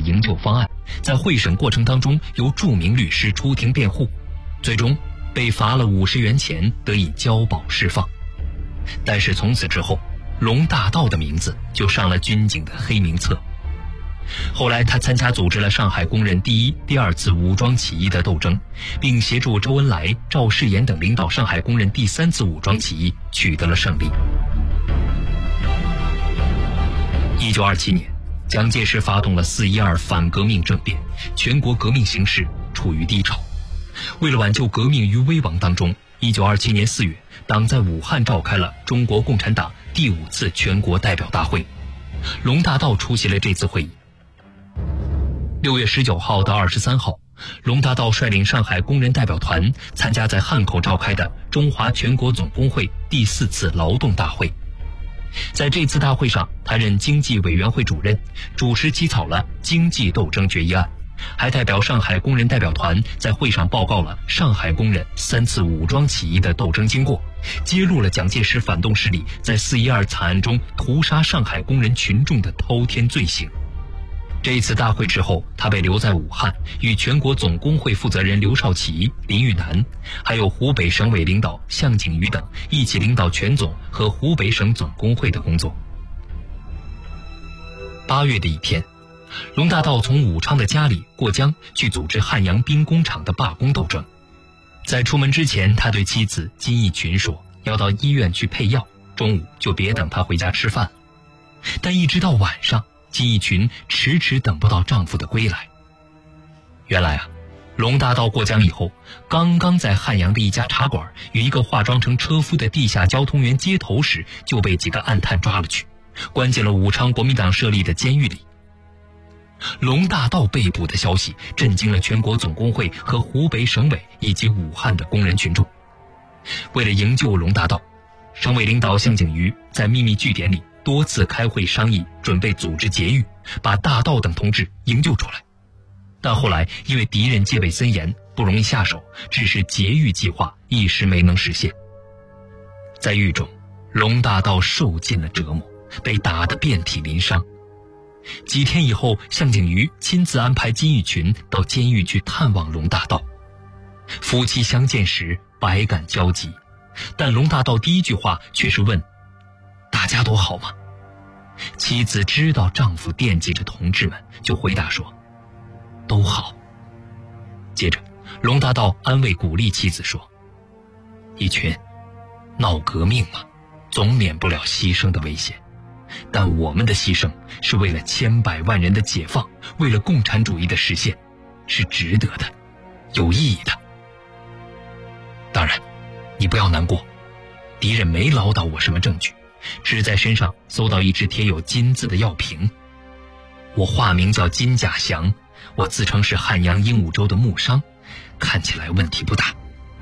营救方案，在会审过程当中由著名律师出庭辩护，最终被罚了50元钱，得以交保释放。但是从此之后，龙大道的名字就上了军警的黑名册。后来他参加组织了上海工人第一、第二次武装起义的斗争，并协助周恩来、赵世炎等领导上海工人第3次武装起义取得了胜利。1927年，蒋介石发动了4·12反革命政变，全国革命形势处于低潮。为了挽救革命于危亡当中，1927年4月，党在武汉召开了中国共产党第5次全国代表大会，龙大道出席了这次会议。6月19号到23号，龙大道率领上海工人代表团参加在汉口召开的中华全国总工会第4次劳动大会。在这次大会上，他任经济委员会主任，主持起草了经济斗争决议案，还代表上海工人代表团在会上报告了上海工人3次武装起义的斗争经过，揭露了蒋介石反动势力在4·12惨案中屠杀上海工人群众的滔天罪行。这次大会之后，他被留在武汉，与全国总工会负责人刘少奇、林玉南，还有湖北省委领导向景瑜等一起领导全总和湖北省总工会的工作。8月的一天，龙大道从武昌的家里过江去组织汉阳兵工厂的罢工斗争。在出门之前，他对妻子金义群说要到医院去配药，中午就别等他回家吃饭。但一直到晚上，金义群迟迟等不到丈夫的归来。原来龙大道过江以后，刚刚在汉阳的一家茶馆与一个化妆成车夫的地下交通员接头时，就被几个暗探抓了去，关进了武昌国民党设立的监狱里。龙大道被捕的消息震惊了全国总工会和湖北省委以及武汉的工人群众。为了营救龙大道，省委领导向景瑜在秘密据点里多次开会商议，准备组织劫狱，把大道等同志营救出来。但后来因为敌人戒备森严，不容易下手，致使劫狱计划一时没能实现。在狱中，龙大道受尽了折磨，被打得遍体鳞伤。几天以后，向景瑜亲自安排金义群到监狱去探望龙大道。夫妻相见时百感交集，但龙大道第一句话却是问：大家都好吗？妻子知道丈夫惦记着同志们，就回答说都好。接着龙大道安慰鼓励妻子说，义群，闹革命嘛，总免不了牺牲的危险，但我们的牺牲是为了千百万人的解放，为了共产主义的实现，是值得的，有意义的。当然你不要难过，敌人没捞到我什么证据，只在身上搜到一只贴有金字的药瓶。我化名叫金甲祥，我自称是汉阳鹦鹉洲的木商，看起来问题不大。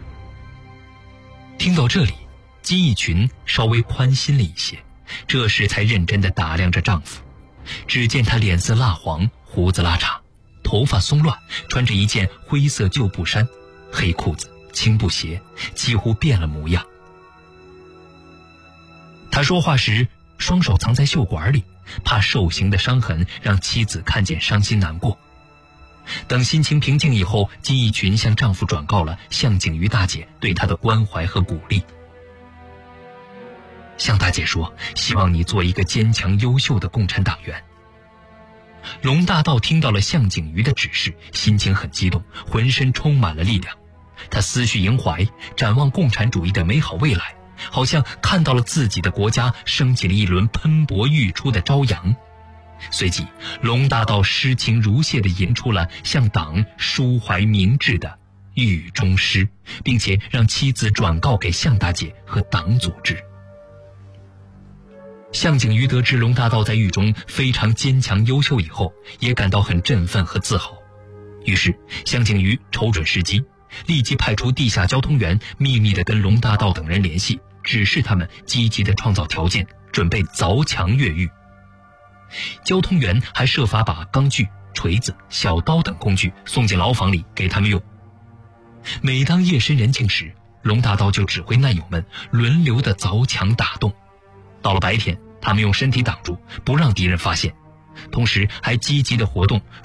听到这里，金义群稍微宽心了一些，这时才认真地打量着丈夫。只见他脸色蜡黄，胡子拉碴，头发松乱，穿着一件灰色旧布衫，黑裤子，青布鞋，几乎变了模样。他说话时双手藏在袖管里，怕受刑的伤痕让妻子看见伤心难过。等心情平静以后，金义群向丈夫转告了向景瑜大姐对他的关怀和鼓励。向大姐说，希望你做一个坚强优秀的共产党员。龙大道听到了向景瑜的指示，心情很激动，浑身充满了力量。他思绪萦怀，展望共产主义的美好未来，好像看到了自己的国家升起了一轮喷薄欲出的朝阳。随即龙大道诗情如泻地吟出了向党抒怀明志的狱中诗，并且让妻子转告给向大姐和党组织。向景瑜得知龙大道在狱中非常坚强优秀以后，也感到很振奋和自豪。于是向景瑜瞅准时机，立即派出地下交通员秘密地跟龙大道等人联系，指示他们积极地创造条件，准备凿墙越狱。交通员还设法把钢锯、锤子、小刀等工具送进牢房里给他们用。每当夜深人静时，龙大道就指挥难友们轮流地凿墙打洞。到了白天，他们用身体挡住，不让敌人发现，同时还积极地活动，